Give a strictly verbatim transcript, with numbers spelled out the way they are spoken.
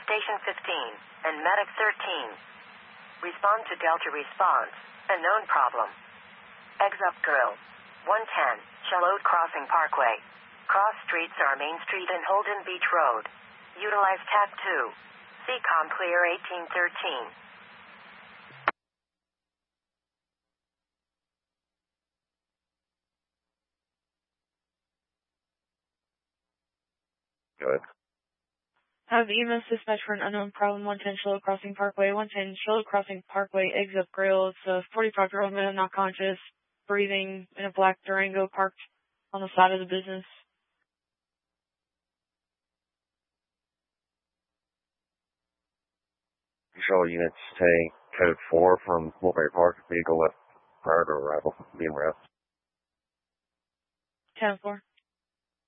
Station fifteen, and Medic thirteen. Respond to Delta response. A known problem. Eggs up Grill. one ten, Charlotte Crossing Parkway. Cross streets are Main Street and Holden Beach Road. Utilize Tab two. C COM clear eighteen thirteen. Good. Have E M S dispatch for an unknown problem, one ten Charlotte Crossing Parkway, one ten Charlotte Crossing Parkway, Eggs Up Grill. It's a forty-five-year-old man not conscious, breathing in a black Durango parked on the side of the business. Control units take code four from Mulberry Park. Vehicle left prior to arrival. Be in route. ten four.